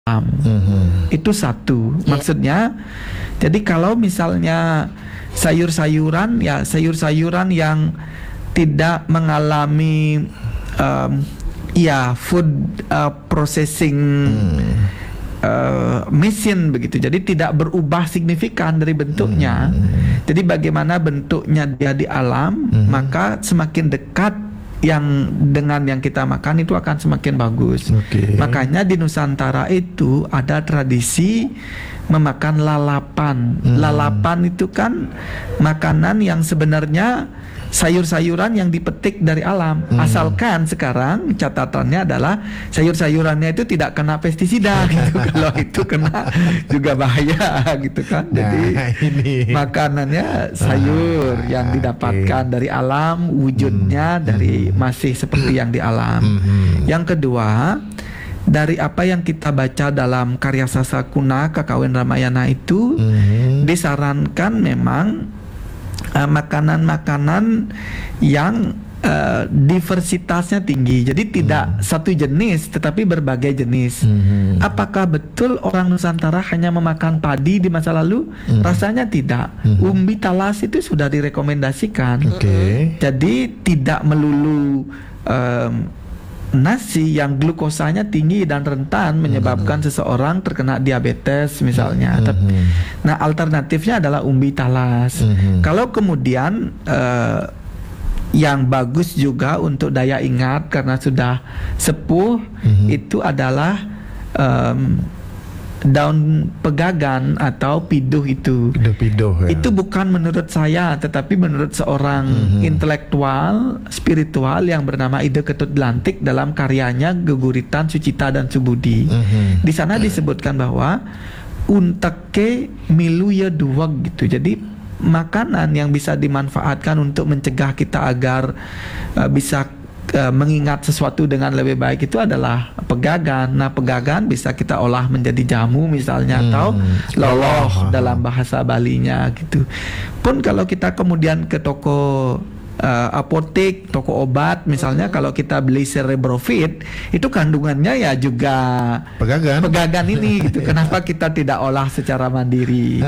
Itu satu. Maksudnya, jadi kalau misalnya sayur-sayuran, ya sayur-sayuran yang tidak mengalami food processing mesin begitu, jadi tidak berubah signifikan dari bentuknya. Jadi bagaimana bentuknya dia di alam, maka semakin dekat yang dengan yang kita makan itu akan semakin bagus. Makanya di Nusantara itu ada tradisi memakan lalapan. Lalapan itu kan makanan yang sebenarnya sayur-sayuran yang dipetik dari alam. Asalkan sekarang catatannya adalah sayur-sayurannya itu tidak kena pestisida gitu. Kalau itu kena juga bahaya gitu kan. Jadi makanannya sayur yang didapatkan dari alam, wujudnya dari masih seperti yang di alam. Yang kedua, dari apa yang kita baca dalam karya sastra kuna Kakawin Ramayana itu disarankan memang makanan-makanan yang diversitasnya tinggi. Jadi tidak satu jenis tetapi berbagai jenis. Apakah betul orang Nusantara hanya memakan padi di masa lalu? Rasanya tidak. Umbi talas itu sudah direkomendasikan. Jadi tidak melulu nasi yang glukosanya tinggi dan rentan menyebabkan seseorang terkena diabetes misalnya. Nah, alternatifnya adalah umbi talas. Kalau kemudian yang bagus juga untuk daya ingat karena sudah sepuh itu adalah daun pegagan atau piduh itu. Itu bukan menurut saya, tetapi menurut seorang intelektual spiritual yang bernama Ide Ketut Dlantik dalam karyanya Geguritan Sucita dan Subudi. Di sana disebutkan bahwa unteke milu ya duwag gitu. Jadi makanan yang bisa dimanfaatkan untuk mencegah kita agar bisa mengingat sesuatu dengan lebih baik itu adalah pegagan. Nah, pegagan bisa kita olah menjadi jamu misalnya atau loloh dalam bahasa Balinya gitu. Pun kalau kita kemudian ke toko apotek, toko obat misalnya, kalau kita beli Cerebrofit itu kandungannya ya juga pegagan ini gitu. Kenapa kita tidak olah secara mandiri?